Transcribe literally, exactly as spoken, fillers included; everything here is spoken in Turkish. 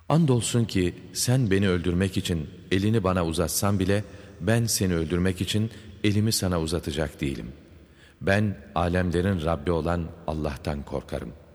Andolsun ki sen beni öldürmek için elini bana uzatsan bile ben seni öldürmek için elimi sana uzatacak değilim. Ben alemlerin Rabbi olan Allah'tan korkarım.